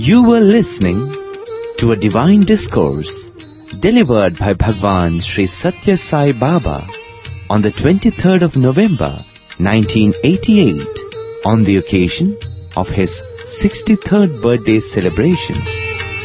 You were listening to a divine discourse delivered by Bhagwan Sri Satya Sai Baba on the 23rd of November 1988 on the occasion of his 63rd birthday celebrations.